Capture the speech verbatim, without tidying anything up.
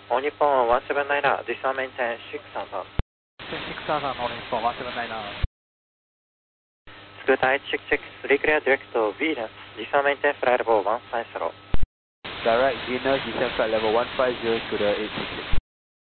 All Nippon one seven niner, descend maintain six thousand. six thousand, All Nippon one seven niner. Scoot eight six six, three clear direct to Venus, descend maintain flight level one five zero. Direct Venus, descend flight level one five zero, Scooter eight six six.